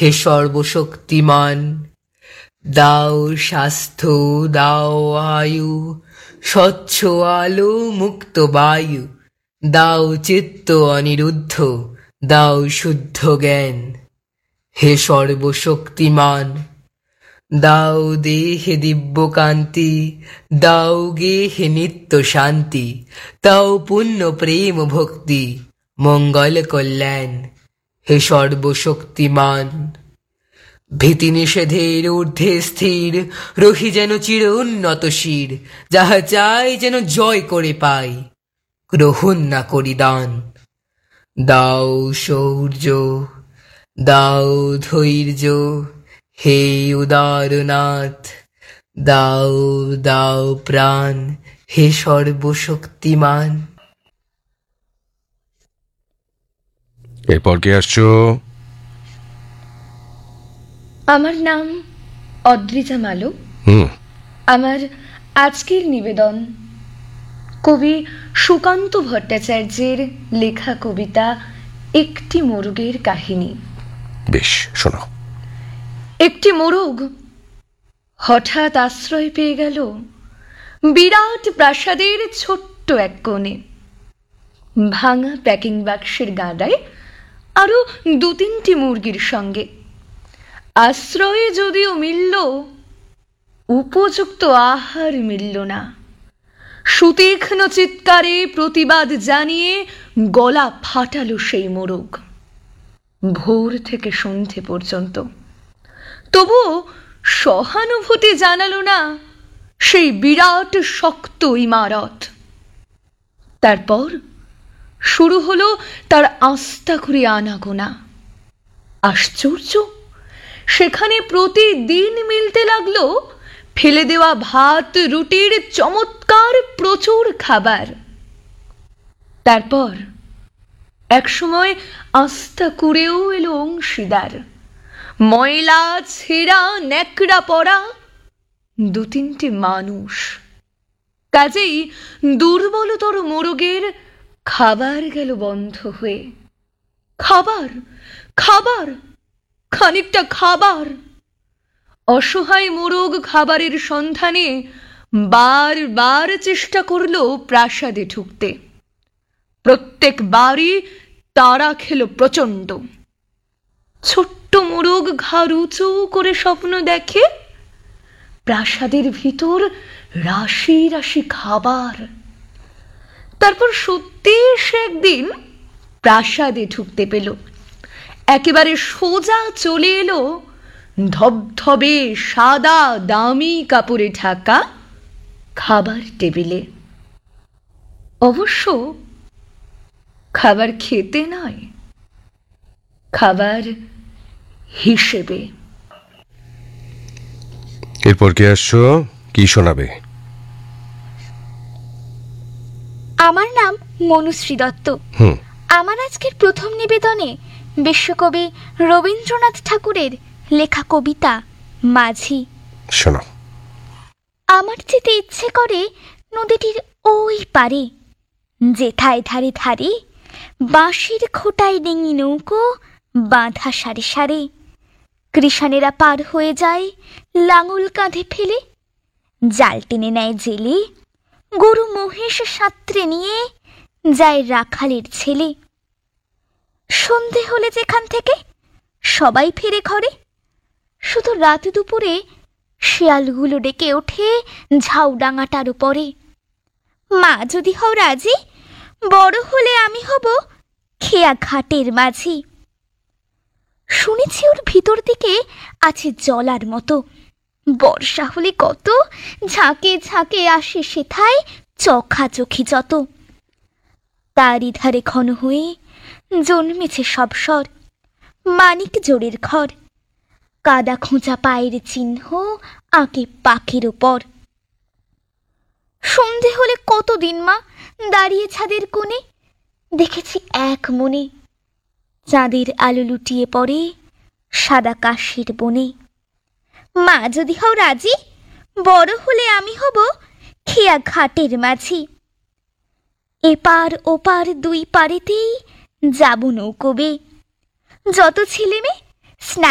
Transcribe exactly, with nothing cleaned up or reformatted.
হে সর্বশক্তিমান, দাও স্বাস্থ্য, দাও আয়ু, স্বচ্ছ আলো, মুক্ত বায়ু, দাও চিত্ত অনিরুদ্ধ, দাও শুদ্ধ জ্ঞান। হে সর্বশক্তিমান, দাও দেহে দিব্যকান্তি, দাও গেহে নিত্য শান্তি, দাও পুণ্য প্রেম ভক্তি, মঙ্গল কল্যাণ। হে সর্বশক্তিমান, ভীতি নিষেধের ঊর্ধ্বে স্থির রহি যেন চির উন্নত শির, যাহা চাই যেন জয় করে পাই, গ্রহণ না করি দান। দাও শৌর্য, দাও ধৈর্য, হে উদারনাথ, দাও দাও প্রাণ, হে সর্বশক্তিমান। এরপর কে আসছো? আমার নাম অদ্রিজা মালো। হুম আমার আজকের নিবেদন কবি সুকান্ত ভট্টাচার্যের লেখা কবিতা একটি মোরগের কাহিনী। বেশ, শোনো। একটি মোরগ হঠাৎ আশ্রয় পেয়ে গেল বিরাট প্রাসাদের ছোট্ট এক কোণে। ভাঙা প্যাকিং বাক্সের গাদায় আরো দু তিনটি মুরগির সঙ্গে। আশ্রয়ে যদিও মিলল, উপযুক্ত আহার মিলল না। সুতীক্ষ্ণ চিৎকারে প্রতিবাদ জানিয়ে গলা ফাটালো সেই মোরগ ভোর থেকে সন্ধে পর্যন্ত। তবুও সহানুভূতি জানালো না সেই বিরাট শক্ত ইমারত। তারপর শুরু হলো তার আস্থা করে আনাগোনা। আশ্চর্য, সেখানে প্রতিদিন মিলতে লাগলো ফেলে দেওয়া ভাত রুটির চমৎকার প্রচুর খাবার। তারপর একসময় আস্থা কুড়েও এলো অংশীদার। ময়লা ছেঁড়া ন্যাকড়া পড়া দু তিনটে মানুষ। কাজেই দুর্বলতর মোরগের খাবার গেল বন্ধ হয়ে। খাবার, খাবার, খানিকটা খাবার। অসহায় মোরগ খাবারের সন্ধানে বার বার চেষ্টা করল প্রাসাদে ঢুকতে। প্রত্যেক বারই তাড়া খেল প্রচণ্ড। ছোট্ট মোরগ ঘাড় উঁচু করে স্বপ্ন দেখে প্রাসাদের ভিতর রাশি রাশি খাবার। তারপর সত্যি সে একদিন প্রাসাদে ঢুকতে পেল। একেবারে সোজা চলে এলো ধবধবে সাদা দামি কাপড়ে ঢাকা খাবার টেবিলে। অবশ্য খাবার খেতে নয়, খাবার হিসেবে। এরপর কে আসছো? কি শোনাবে? আমার নাম মনুশ্রী দত্ত। হুম আমার আজকের প্রথম নিবেদনে বিশ্বকবি রবীন্দ্রনাথ ঠাকুরের লেখা কবিতা মাঝি। শোনো। আমার যেতে ইচ্ছে করে নদীটির ওই পারে, যেথায় ধারে ধারে বাঁশের খোটায় ডিঙি নৌকো বাঁধা সারে সারে। কৃষানেরা পার হয়ে যায় লাঙল কাঁধে ফেলে, জাল টেনে নেয় জেলে, গরু মহিষ সাঁতরে নিয়ে যায় রাখালের ছেলে। সন্ধে হলে যেখান থেকে সবাই ফিরে ঘরে, শুধু রাত দুপুরে শিয়ালগুলো ডেকে ওঠে ঝাউডাঙাটার উপরে। মা যদি হও রাজি, বড় হলে আমি হব খেয়া ঘাটের মাঝি। শুনেছি ওর ভিতর দিকে আছে জলার মতো, বর্ষা হলে কত ঝাঁকে ঝাঁকে আসে সেথায় চোখাচোখি যত। তারই ধারে ঘন হয়ে জন্মেছে সব স্বর, মানিক জোড়ের ঘর, কাদা খোঁচা পায়ের চিহ্ন আঁকে পাখির ওপর। সন্ধে হলে কতদিন মা দাঁড়িয়ে ছাদের কোণে, দেখেছি এক মনে চাঁদের আলো লুটিয়ে পড়ে সাদা কাশের বনে। মা যদি হও রাজি, বড় হলে আমি হব খেয়া ঘাটের মাঝি। এপার ওপার দুই পারেতেই যাব নৌকোবে, যত ছেলে মেয়ে